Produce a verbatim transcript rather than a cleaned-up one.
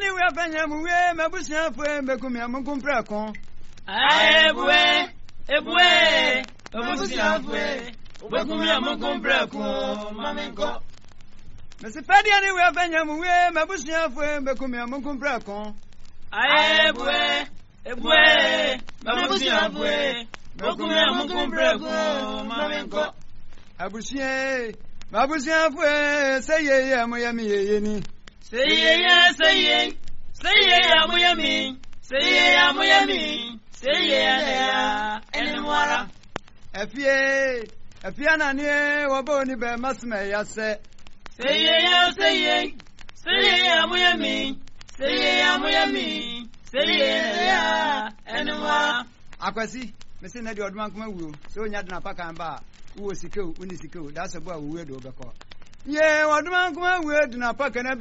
ni we afanya mu we mabusia fo me kumia mu kumpra kon. Ebwe, ebwe, mabusia fo. We kumia mu kumpra kon, mamenko. Mesi padia ni we afanya mu we mabusia fo me kumia mu kumpra kon. Ebwe, ebwe, mabusia fo. We kumia mu kumpra kon, mamenko. Abusia, mabusia fo say ye ye mo ye mi ye ni. Say ye, say ye, say ye, amuyami, say ye, amuyami, say ye, and water. Efie, Efiana near Waboni be Masme Yase. Say ye, say ye, say ye, amuyami, say ye, amuyami, say ye, and water. Aquasi, Messin Eddie Odmankma will, so Yadna Pakamba, who was Siko, Unisiko, that's a boy who will do. Ye, Odmankma will do not pack and